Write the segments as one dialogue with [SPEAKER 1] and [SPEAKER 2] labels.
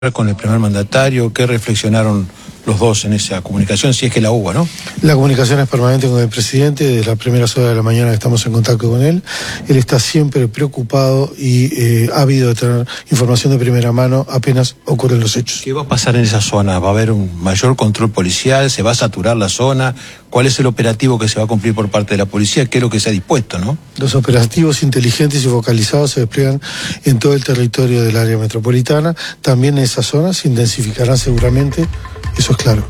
[SPEAKER 1] con el primer mandatario, qué reflexionaron los dos en esa comunicación, si es que la hubo, ¿no?
[SPEAKER 2] La comunicación es permanente con el presidente, desde las primeras horas de la mañana que estamos en contacto con él. Él está siempre preocupado y ávido de tener información de primera mano apenas ocurren los hechos.
[SPEAKER 1] ¿Qué va a pasar en esa zona? ¿Va a haber un mayor control policial? ¿Se va a saturar la zona? ¿Cuál es el operativo que se va a cumplir por parte de la policía? ¿Qué es lo que se ha dispuesto, no?
[SPEAKER 2] Los operativos inteligentes y focalizados se despliegan en todo el territorio del área metropolitana. También en esa zona se intensificarán seguramente. Eso es claro.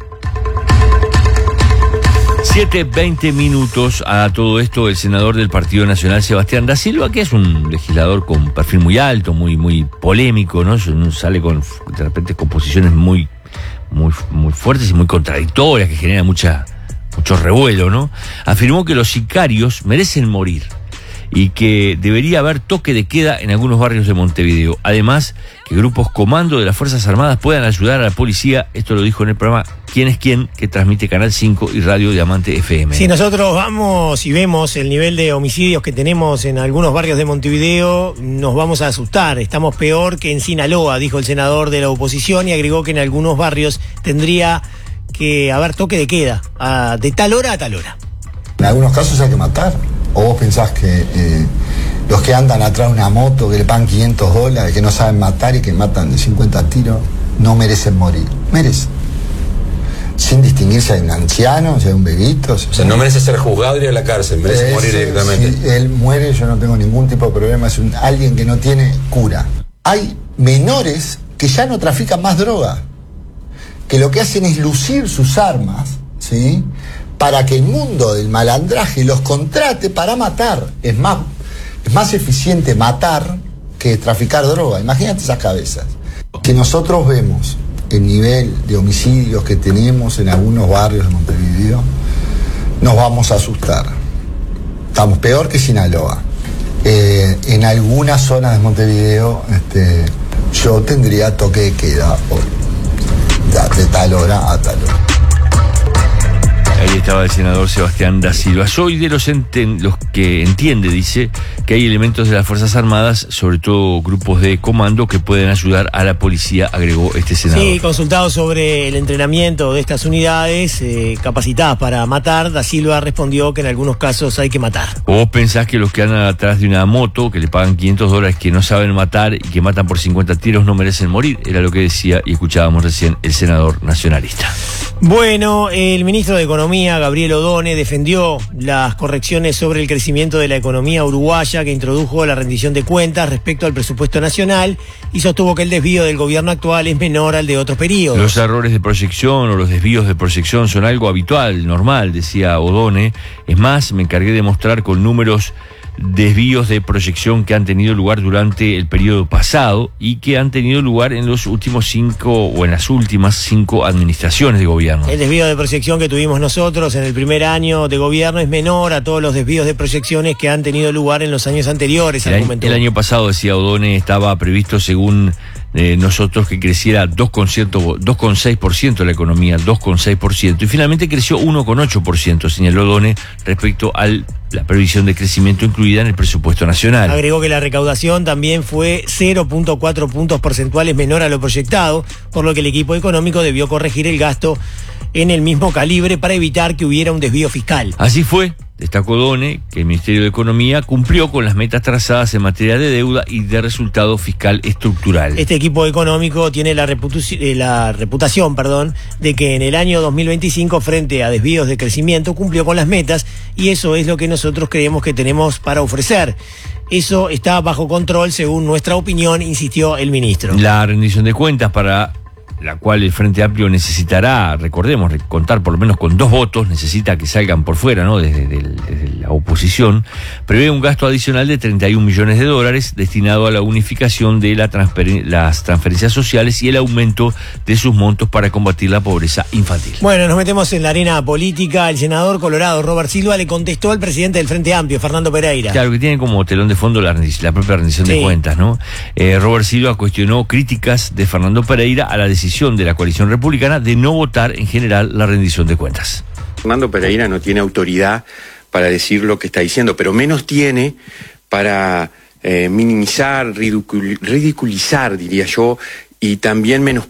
[SPEAKER 3] 7:20 a todo esto. El senador del Partido Nacional, Sebastián Da Silva, que es un legislador con perfil muy alto, muy polémico, ¿no? Sale de repente con posiciones muy fuertes y muy contradictorias, que generan mucho revuelo, ¿no? Afirmó que los sicarios merecen morir y que debería haber toque de queda en algunos barrios de Montevideo. Además, que grupos comando de las Fuerzas Armadas puedan ayudar a la policía. Esto lo dijo en el programa ¿Quién es quién?, que transmite Canal 5 y Radio Diamante FM.
[SPEAKER 4] Si nosotros vamos y vemos el nivel de homicidios que tenemos en algunos barrios de Montevideo, nos vamos a asustar. Estamos peor que en Sinaloa, dijo el senador de la oposición, y agregó que en algunos barrios tendría que haber toque de queda, de tal hora a tal hora.
[SPEAKER 5] En algunos casos hay que matar. ¿O vos pensás que los que andan atrás de una moto, que le pagan $500, que no saben matar y que matan de 50 tiros, no merecen morir? Merecen. Sin distinguir si hay un anciano, si hay un bebito.
[SPEAKER 6] O sea, no merece ser juzgado y ir a la cárcel, merece morir directamente.
[SPEAKER 5] Si él muere, yo no tengo ningún tipo de problema, es alguien que no tiene cura. Hay menores que ya no trafican más droga, que lo que hacen es lucir sus armas, ¿sí?, para que el mundo del malandraje los contrate para matar. Es más eficiente matar que traficar droga. Imagínate esas cabezas. Que nosotros vemos el nivel de homicidios que tenemos en algunos barrios de Montevideo, nos vamos a asustar. Estamos peor que Sinaloa. En algunas zonas de Montevideo yo tendría toque de queda de tal hora a tal hora.
[SPEAKER 3] Ahí estaba el senador Sebastián Da Silva. Soy de los que entiende, dice, que hay elementos de las Fuerzas Armadas, sobre todo grupos de comando, que pueden ayudar a la policía, agregó este senador.
[SPEAKER 4] Sí, consultado sobre el entrenamiento de estas unidades capacitadas para matar, Da Silva respondió que en algunos casos hay que matar.
[SPEAKER 3] ¿Vos pensás que los que andan atrás de una moto, que le pagan $500, que no saben matar y que matan por 50 tiros, no merecen morir? Era lo que decía y escuchábamos recién el senador nacionalista.
[SPEAKER 4] Bueno, el ministro de Economía, Gabriel Odone, defendió las correcciones sobre el crecimiento de la economía uruguaya que introdujo la rendición de cuentas respecto al presupuesto nacional y sostuvo que el desvío del gobierno actual es menor al de otros periodos.
[SPEAKER 3] Los errores de proyección o los desvíos de proyección son algo habitual, normal, decía Odone. Es más, me encargué de mostrar con números desvíos de proyección que han tenido lugar durante el periodo pasado y que han tenido lugar en los últimos 5 o en las últimas 5 administraciones de gobierno.
[SPEAKER 4] El desvío de proyección que tuvimos nosotros en el primer año de gobierno es menor a todos los desvíos de proyecciones que han tenido lugar en los años anteriores.
[SPEAKER 3] El año pasado, decía Odone, estaba previsto, según nosotros, que creciera 2,6% la economía, 2,6%, y finalmente creció 1,8%, señaló Odone, respecto a la previsión de crecimiento incluida en el presupuesto nacional.
[SPEAKER 4] Agregó que la recaudación también fue 0,4 puntos porcentuales menor a lo proyectado, por lo que el equipo económico debió corregir el gasto en el mismo calibre para evitar que hubiera un desvío fiscal.
[SPEAKER 3] Así fue. Destacó Odone que el Ministerio de Economía cumplió con las metas trazadas en materia de deuda y de resultado fiscal estructural.
[SPEAKER 4] Este equipo económico tiene la reputación de que en el año 2025, frente a desvíos de crecimiento, cumplió con las metas, y eso es lo que nosotros creemos que tenemos para ofrecer. Eso está bajo control, según nuestra opinión, insistió el ministro.
[SPEAKER 3] La rendición de cuentas, para la cual el Frente Amplio necesitará, recordemos, contar por lo menos con 2 votos, necesita que salgan por fuera, ¿no?, desde la oposición, prevé un gasto adicional de $31 millones destinado a la unificación de las transferencias sociales y el aumento de sus montos para combatir la pobreza infantil.
[SPEAKER 4] Bueno, nos metemos en la arena política. El senador colorado Robert Silva le contestó al presidente del Frente Amplio, Fernando Pereira.
[SPEAKER 3] Claro, que tiene como telón de fondo la propia rendición de cuentas, ¿no? Robert Silva cuestionó críticas de Fernando Pereira a la decisión de la coalición republicana de no votar en general la rendición de cuentas.
[SPEAKER 6] Fernando Pereira no tiene autoridad para decir lo que está diciendo, pero menos tiene para minimizar, ridiculizar, diría yo, y también